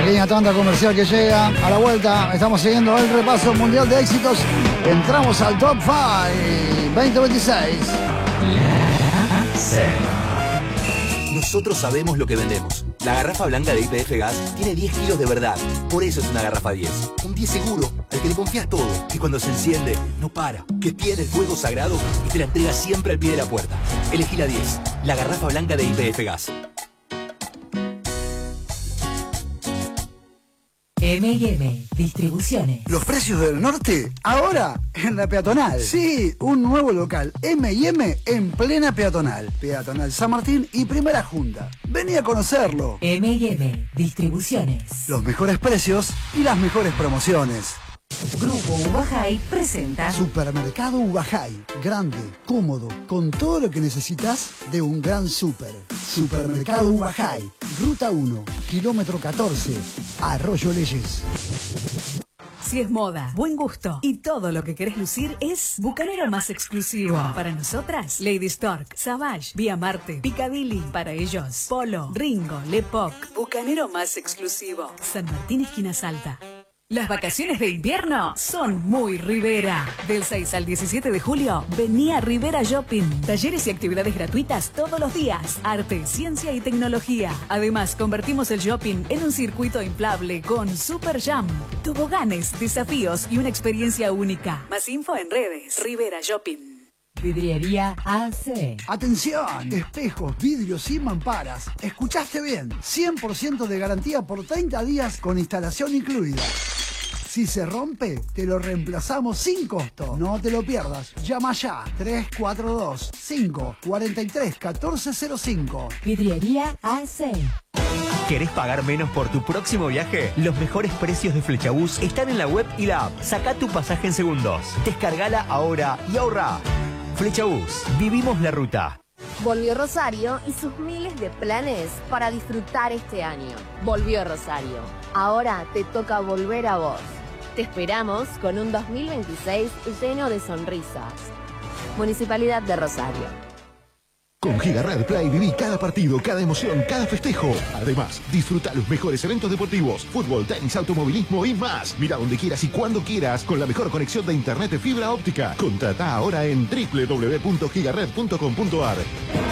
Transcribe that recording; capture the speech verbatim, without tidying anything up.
Pequeña tanda comercial que llega. A la vuelta estamos siguiendo el repaso mundial de éxitos. Entramos al Top cinco veinte veintiséis. Nosotros sabemos lo que vendemos. La garrafa blanca de Y P F Gas tiene diez kilos de verdad. Por eso es una garrafa diez. Un diez seguro, al que le confías todo. Que cuando se enciende, no para. Que tiene el fuego sagrado y te la entrega siempre al pie de la puerta. Elegí la diez. La garrafa blanca de Y P F Gas. eme y eme Distribuciones. Los precios del norte, ahora en la peatonal. Sí, un nuevo local eme y eme en plena peatonal. Peatonal San Martín y Primera Junta. Vení a conocerlo. eme y eme Distribuciones. Los mejores precios y las mejores promociones. Grupo Ubajay presenta Supermercado Ubajay. Grande, cómodo, con todo lo que necesitas de un gran súper. Supermercado Ubajay. Ruta uno, kilómetro catorce, Arroyo Leyes. Si es moda, buen gusto y todo lo que querés lucir es Bucanero Más Exclusivo. Para nosotras, Lady Stork, Savage, Vía Marte, Piccadilly. Para ellos, Polo, Ringo, Lepoc. Bucanero Más Exclusivo. San Martín, esquina Salta. Las vacaciones de invierno son muy Rivera. Del seis al diecisiete de julio, vení a Rivera Shopping. Talleres y actividades gratuitas todos los días. Arte, ciencia y tecnología. Además, convertimos el shopping en un circuito inflable con Super Jump, toboganes, desafíos y una experiencia única. Más info en redes. Rivera Shopping. Vidriería A C. Atención, espejos, vidrios y mamparas. Escuchaste bien, cien por ciento de garantía por treinta días con instalación incluida. Si se rompe, te lo reemplazamos sin costo. No te lo pierdas. Llama ya. tres cuatro dos, cinco cuatro tres, uno cuatro cero cinco. Vidriería A C. ¿Querés pagar menos por tu próximo viaje? Los mejores precios de Flechabús están en la web y la app. Sacá tu pasaje en segundos. Descargala ahora y ahorrá. Flechabús. Vivimos la ruta. Volvió Rosario y sus miles de planes para disfrutar este año. Volvió Rosario. Ahora te toca volver a vos. Te esperamos con un dos mil veintiséis lleno de sonrisas. Municipalidad de Rosario. Con Gigared Play viví cada partido, cada emoción, cada festejo. Además, disfruta los mejores eventos deportivos, fútbol, tenis, automovilismo y más. Mira donde quieras y cuando quieras con la mejor conexión de internet de fibra óptica. Contrata ahora en doble u doble u doble u punto gigared punto com punto ar.